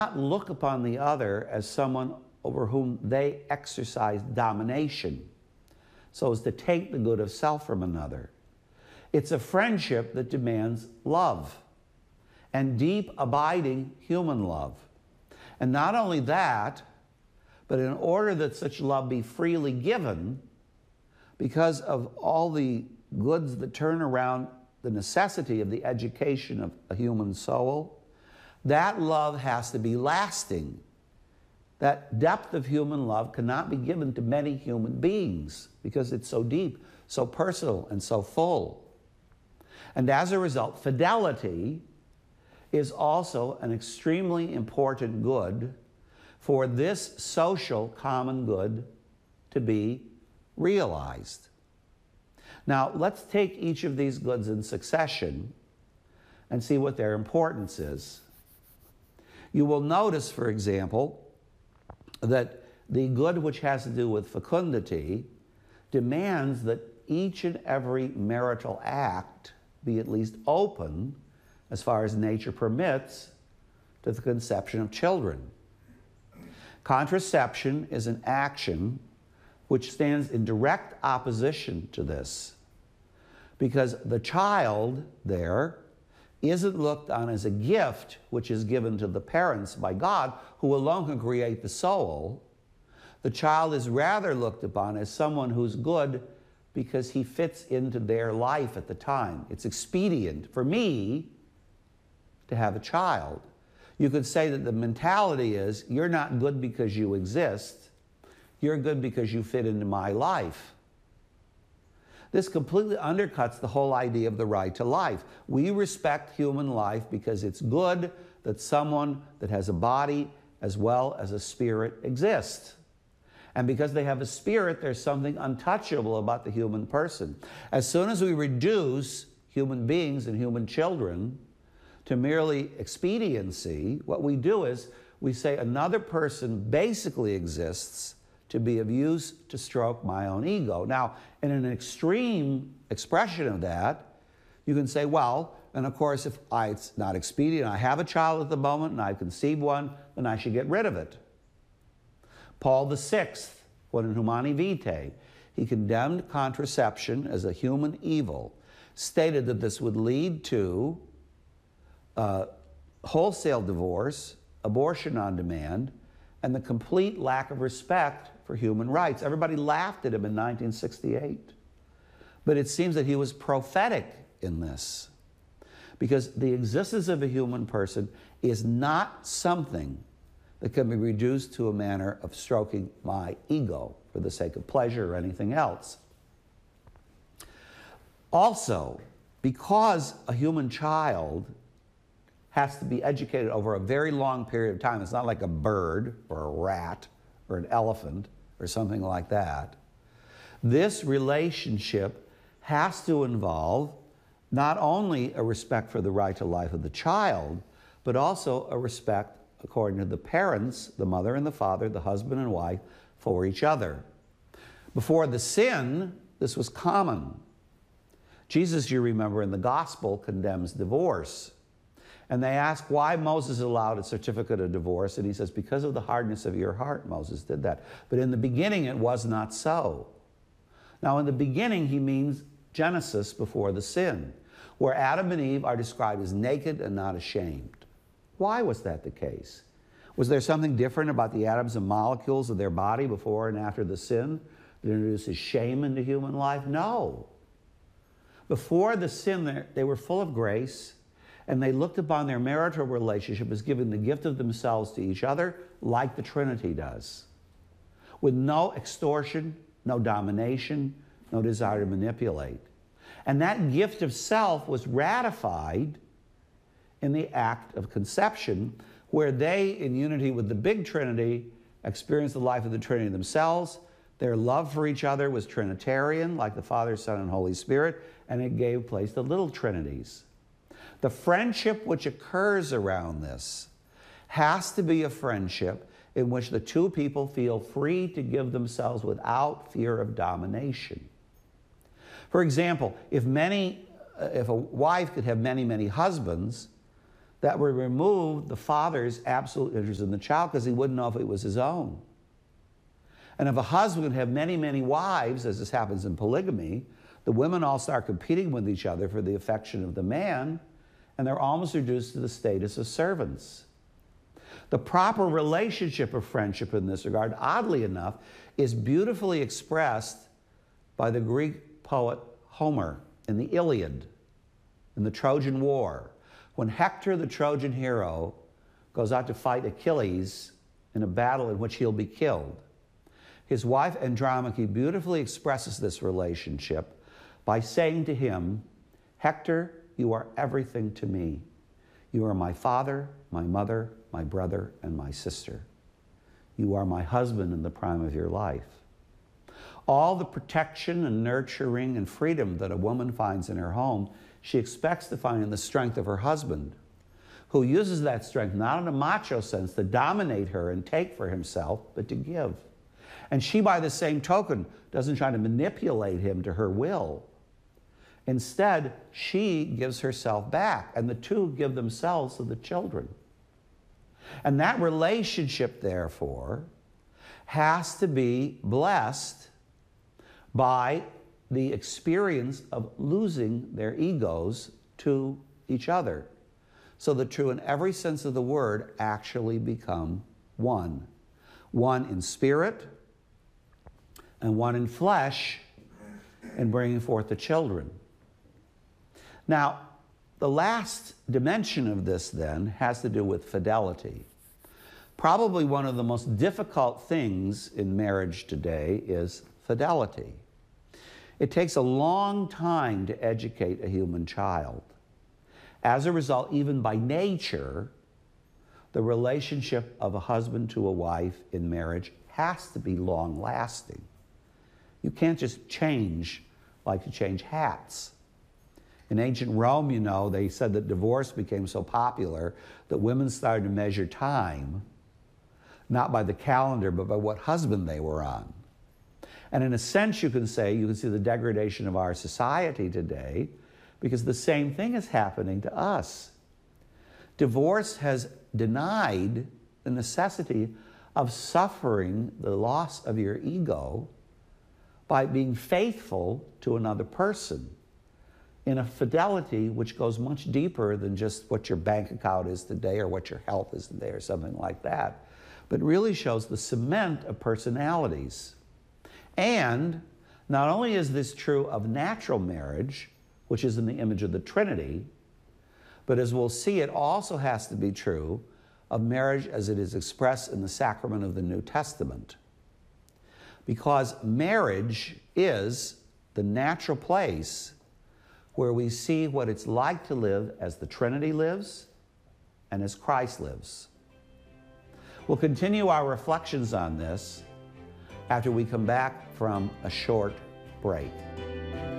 not look upon the other as someone over whom they exercise domination, so as to take the good of self from another. It's a friendship that demands love, and deep, abiding human love. And not only that, but in order that such love be freely given, because of all the goods that turn around the necessity of the education of a human soul, that love has to be lasting. That depth of human love cannot be given to many human beings because it's so deep, so personal, and so full. And as a result, fidelity is also an extremely important good for this social common good to be realized. Now, let's take each of these goods in succession and see what their importance is. You will notice, for example, that the good which has to do with fecundity demands that each and every marital act be at least open, as far as nature permits, to the conception of children. Contraception is an action which stands in direct opposition to this, because the child there isn't looked on as a gift which is given to the parents by God, who alone can create the soul. The child is rather looked upon as someone who's good because he fits into their life at the time. It's expedient for me to have a child. You could say that the mentality is, you're not good because you exist, you're good because you fit into my life. This completely undercuts the whole idea of the right to life. We respect human life because it's good that someone that has a body as well as a spirit exists. And because they have a spirit, there's something untouchable about the human person. As soon as we reduce human beings and human children to merely expediency, what we do is we say another person basically exists to be of use to stroke my own ego. Now, in an extreme expression of that, you can say, well, and of course, if it's not expedient, I have a child at the moment and I've conceived one, then I should get rid of it. Paul VI, when in Humani Vitae, he condemned contraception as a human evil, stated that this would lead to wholesale divorce, abortion on demand, and the complete lack of respect for human rights. Everybody laughed at him in 1968. But it seems that he was prophetic in this, because the existence of a human person is not something that can be reduced to a manner of stroking my ego for the sake of pleasure or anything else. Also, because a human child has to be educated over a very long period of time, it's not like a bird or a rat or an elephant or something like that, this relationship has to involve not only a respect for the right to life of the child, but also a respect, according to the parents, the mother and the father, the husband and wife, for each other. Before the sin, this was common. Jesus, you remember, in the gospel condemns divorce. And they ask why Moses allowed a certificate of divorce, and he says, because of the hardness of your heart, Moses did that. But in the beginning, it was not so. Now, in the beginning, he means Genesis, before the sin, where Adam and Eve are described as naked and not ashamed. Why was that the case? Was there something different about the atoms and molecules of their body before and after the sin that introduces shame into human life? No. Before the sin, they were full of grace, and they looked upon their marital relationship as giving the gift of themselves to each other, like the Trinity does, with no extortion, no domination, no desire to manipulate. And that gift of self was ratified in the act of conception, where they, in unity with the big Trinity, experienced the life of the Trinity themselves. Their love for each other was Trinitarian, like the Father, Son, and Holy Spirit, and it gave place to little Trinities. The friendship which occurs around this has to be a friendship in which the two people feel free to give themselves without fear of domination. For example, if a wife could have many, many husbands, that would remove the father's absolute interest in the child because he wouldn't know if it was his own. And if a husband would have many, many wives, as this happens in polygamy, the women all start competing with each other for the affection of the man, and they're almost reduced to the status of servants. The proper relationship of friendship in this regard, oddly enough, is beautifully expressed by the Greek poet Homer in the Iliad, in the Trojan War, when Hector, the Trojan hero, goes out to fight Achilles in a battle in which he'll be killed. His wife Andromache beautifully expresses this relationship by saying to him, "Hector, you are everything to me. You are my father, my mother, my brother, and my sister. You are my husband in the prime of your life." All the protection and nurturing and freedom that a woman finds in her home, she expects to find in the strength of her husband, who uses that strength not in a macho sense to dominate her and take for himself, but to give. And she, by the same token, doesn't try to manipulate him to her will. Instead, she gives herself back, and the two give themselves to the children. And that relationship, therefore, has to be blessed by the experience of losing their egos to each other, so the two, in every sense of the word, actually become one. One in spirit and one in flesh in bringing forth the children. Now, the last dimension of this then has to do with fidelity. Probably one of the most difficult things in marriage today is fidelity. It takes a long time to educate a human child. As a result, even by nature, the relationship of a husband to a wife in marriage has to be long-lasting. You can't just change like you change hats. In ancient Rome, you know, they said that divorce became so popular that women started to measure time, not by the calendar, but by what husband they were on. And in a sense, you can see the degradation of our society today, because the same thing is happening to us. Divorce has denied the necessity of suffering the loss of your ego by being faithful to another person in a fidelity which goes much deeper than just what your bank account is today or what your health is today or something like that, but really shows the cement of personalities. And not only is this true of natural marriage, which is in the image of the Trinity, but as we'll see, it also has to be true of marriage as it is expressed in the sacrament of the New Testament. Because marriage is the natural place where we see what it's like to live as the Trinity lives and as Christ lives. We'll continue our reflections on this after we come back from a short break.